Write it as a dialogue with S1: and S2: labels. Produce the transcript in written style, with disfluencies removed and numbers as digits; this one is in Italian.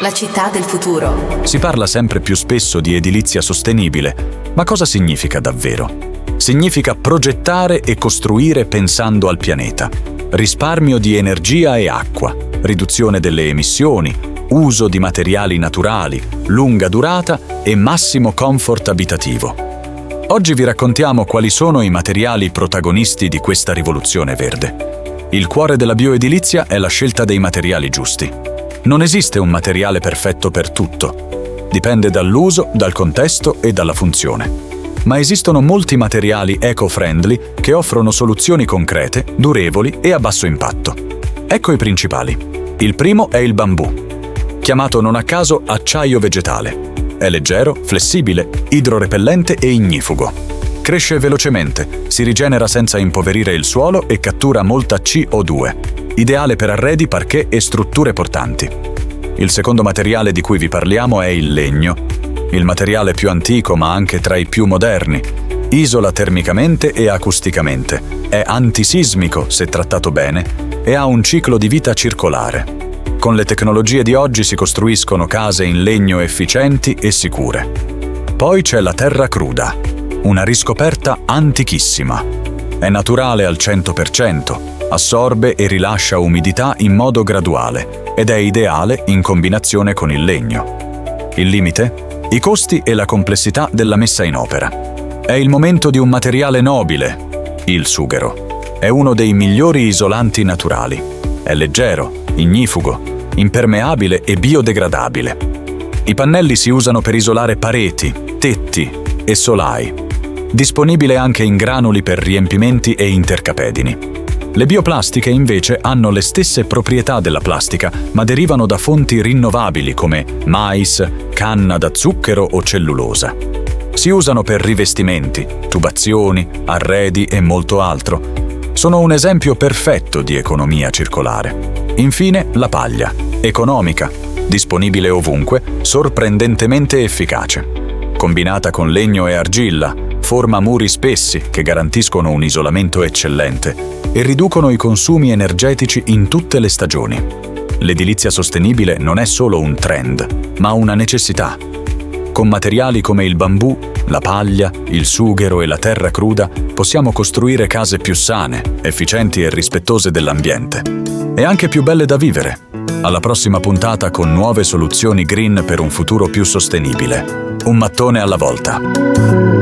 S1: la città del futuro.
S2: Si parla sempre più spesso di edilizia sostenibile, ma cosa significa davvero? Significa progettare e costruire pensando al pianeta. Risparmio di energia e acqua, riduzione delle emissioni, uso di materiali naturali, lunga durata e massimo comfort abitativo. Oggi vi raccontiamo quali sono i materiali protagonisti di questa rivoluzione verde. Il cuore della bioedilizia è la scelta dei materiali giusti. Non esiste un materiale perfetto per tutto. Dipende dall'uso, dal contesto e dalla funzione. Ma esistono molti materiali eco-friendly che offrono soluzioni concrete, durevoli e a basso impatto. Ecco i principali. Il primo è il bambù, chiamato non a caso acciaio vegetale. È leggero, flessibile, idrorepellente e ignifugo. Cresce velocemente, si rigenera senza impoverire il suolo e cattura molta CO2. Ideale per arredi, parquet e strutture portanti. Il secondo materiale di cui vi parliamo è il legno. Il materiale più antico ma anche tra i più moderni. Isola termicamente e acusticamente. È antisismico se trattato bene e ha un ciclo di vita circolare. Con le tecnologie di oggi si costruiscono case in legno efficienti e sicure. Poi c'è la terra cruda, una riscoperta antichissima. È naturale al 100%. Assorbe e rilascia umidità in modo graduale ed è ideale in combinazione con il legno. Il limite? I costi e la complessità della messa in opera. È il momento di un materiale nobile, il sughero. È uno dei migliori isolanti naturali. È leggero, ignifugo, impermeabile e biodegradabile. I pannelli si usano per isolare pareti, tetti e solai. Disponibile anche in granuli per riempimenti e intercapedini. Le bioplastiche invece hanno le stesse proprietà della plastica, ma derivano da fonti rinnovabili come mais, canna da zucchero o cellulosa. Si usano per rivestimenti, tubazioni, arredi e molto altro. Sono un esempio perfetto di economia circolare. Infine, la paglia, economica, disponibile ovunque, sorprendentemente efficace. Combinata con legno e argilla, forma muri spessi che garantiscono un isolamento eccellente e riducono i consumi energetici in tutte le stagioni. L'edilizia sostenibile non è solo un trend, ma una necessità. Con materiali come il bambù, la paglia, il sughero e la terra cruda possiamo costruire case più sane, efficienti e rispettose dell'ambiente. E anche più belle da vivere. Alla prossima puntata con nuove soluzioni green per un futuro più sostenibile. Un mattone alla volta.